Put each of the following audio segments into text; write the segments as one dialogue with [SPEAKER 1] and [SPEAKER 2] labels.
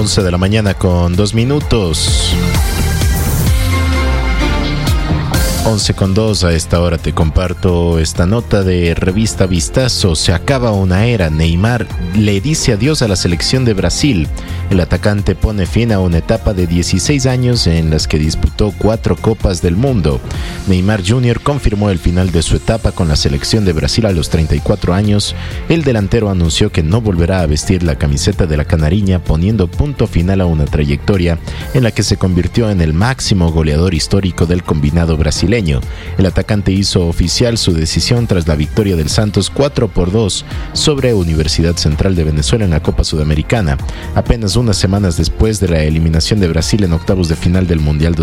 [SPEAKER 1] 11 de la mañana con 2 minutos. 11:02 a esta hora te comparto esta nota de revista Vistazo. Se acaba una era. Neymar le dice adiós a la selección de Brasil. El atacante pone fin a una etapa de 16 años en las que disputó 4 Copas del Mundo. Neymar Jr. confirmó el final de su etapa con la selección de Brasil a los 34 años. El delantero anunció que no volverá a vestir la camiseta de la canariña, poniendo punto final a una trayectoria en la que se convirtió en el máximo goleador histórico del combinado brasileño. El atacante hizo oficial su decisión tras la victoria del Santos 4-2 sobre Universidad Central de Venezuela en la Copa Sudamericana, apenas unas semanas después de la eliminación de Brasil en octavos de final del Mundial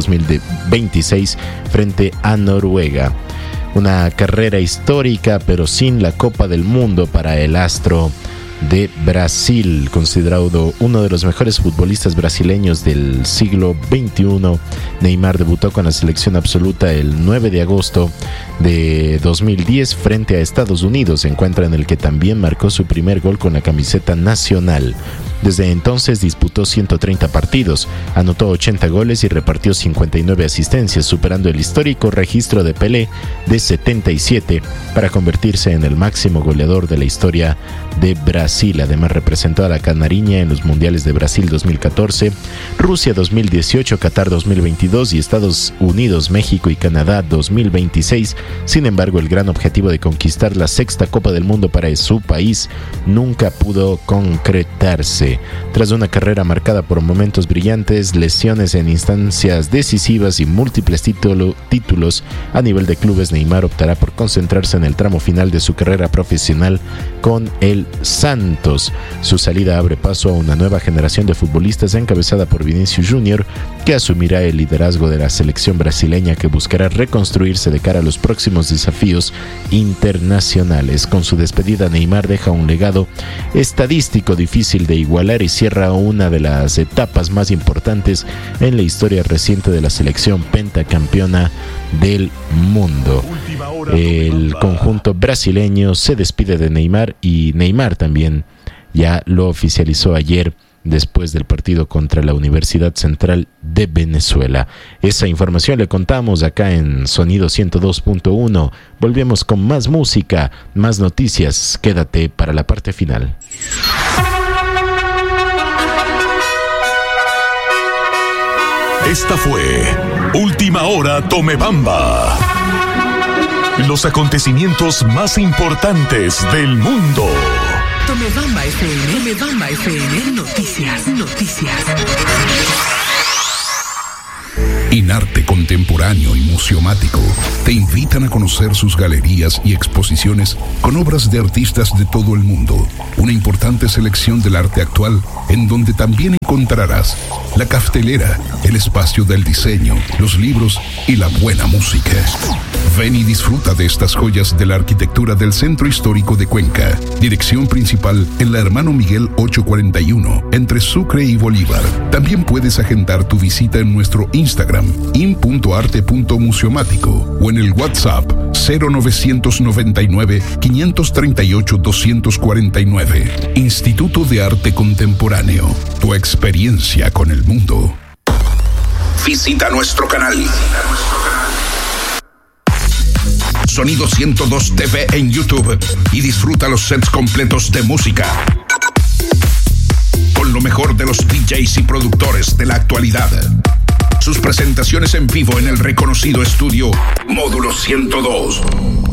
[SPEAKER 1] 2026 frente a Noruega. Una carrera histórica, pero sin la Copa del Mundo para el astro de Brasil, considerado uno de los mejores futbolistas brasileños del siglo XXI. Neymar debutó con la selección absoluta el 9 de agosto de 2010 frente a Estados Unidos, encuentro en el que también marcó su primer gol con la camiseta nacional. Desde entonces disputó 130 partidos, anotó 80 goles y repartió 59 asistencias, superando el histórico registro de Pelé de 77 para convertirse en el máximo goleador de la historia de Brasil. Además representó a la canariña en los mundiales de Brasil 2014, Rusia 2018, Qatar 2022 y Estados Unidos, México y Canadá 2026. Sin embargo, el gran objetivo de conquistar la 6ª Copa del Mundo para su país nunca pudo concretarse. Tras una carrera marcada por momentos brillantes, lesiones en instancias decisivas y múltiples títulos a nivel de clubes, Neymar optará por concentrarse en el tramo final de su carrera profesional con el Santos. Su salida abre paso a una nueva generación de futbolistas encabezada por Vinicius Jr., que asumirá el liderazgo de la selección brasileña, que buscará reconstruirse de cara a los próximos desafíos internacionales. Con su despedida, Neymar deja un legado estadístico difícil de igualar y cierra una de las etapas más importantes en la historia reciente de la selección pentacampeona del mundo. El conjunto brasileño se despide de Neymar, y Neymar también ya lo oficializó ayer después del partido contra la Universidad Central de Venezuela. Esa información le contamos acá en Sonido 102.1. Volvemos con más música, más noticias. Quédate para la parte final.
[SPEAKER 2] Esta fue Última Hora Tomebamba. Los acontecimientos más importantes del mundo.
[SPEAKER 3] Tomebamba FM, noticias.
[SPEAKER 4] Inarte Contemporáneo y Museomático te invitan a conocer sus galerías y exposiciones con obras de artistas de todo el mundo. Una importante selección del arte actual, en donde también encontrarás la caftelera, el espacio del diseño, los libros y la buena música. Ven y disfruta de estas joyas de la arquitectura del Centro Histórico de Cuenca. Dirección principal en la Hermano Miguel 841, entre Sucre y Bolívar. También puedes agendar tu visita en nuestro Instagram, in.arte.museomático, o en el WhatsApp 0999 538 249. Instituto de Arte Contemporáneo. Tu experiencia con el mundo. Visita nuestro canal. Sonido 102 TV en YouTube y disfruta los sets completos de música con lo mejor de los DJs y productores de la actualidad. Sus presentaciones en vivo en el reconocido estudio Módulo 102.